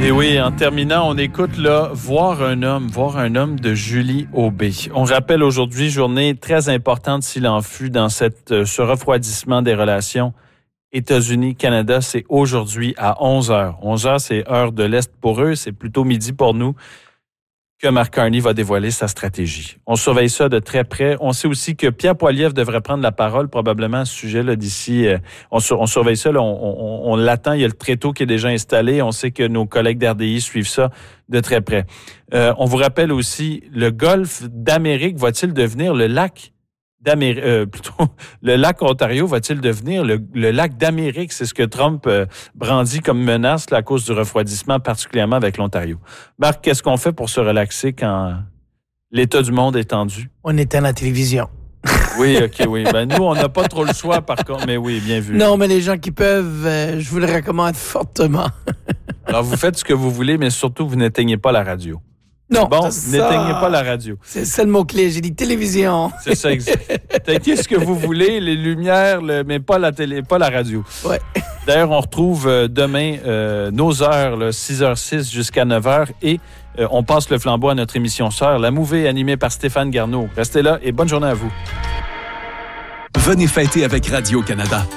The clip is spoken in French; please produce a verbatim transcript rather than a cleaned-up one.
Et oui, en terminant, on écoute là « Voir un homme », « Voir un homme » de Julie Aubé. On rappelle aujourd'hui, journée très importante s'il en fut dans cette, ce refroidissement des relations États-Unis-Canada. C'est aujourd'hui à onze heures. onze heures, c'est heure de l'Est pour eux, c'est plutôt midi pour nous, que Mark Carney va dévoiler sa stratégie. On surveille ça de très près. On sait aussi que Pierre Poilievre devrait prendre la parole probablement à ce sujet là d'ici. Euh, on, sur, on surveille ça, là, on, on, on l'attend. Il y a le tréteau qui est déjà installé. On sait que nos collègues d'R D I suivent ça de très près. Euh, on vous rappelle aussi, le golfe d'Amérique va-t-il devenir le lac d'Amérique, euh, plutôt, le lac Ontario va-t-il devenir le, le lac d'Amérique? C'est ce que Trump euh, brandit comme menace là, à cause du refroidissement, particulièrement avec l'Ontario. Marc, qu'est-ce qu'on fait pour se relaxer quand l'état du monde est tendu? On éteint la télévision. Oui, OK, oui. Ben, nous, on n'a pas trop le choix, par contre, mais oui, bien vu. Non, mais les gens qui peuvent, euh, je vous le recommande fortement. Alors, vous faites ce que vous voulez, mais surtout, vous n'éteignez pas la radio. Non, bon, ça, n'éteignez pas la radio. C'est ça le mot-clé. J'ai dit télévision. C'est ça, exact. Éteignez ce que vous voulez, les lumières, le, mais pas la télé, pas la radio. Ouais. D'ailleurs, on retrouve euh, demain euh, nos heures, là, six heures six jusqu'à neuf heures, et euh, on passe le flambeau à notre émission sœur, La Mouvée, animée par Stéphane Garneau. Restez là et bonne journée à vous. Venez fêter avec Radio-Canada.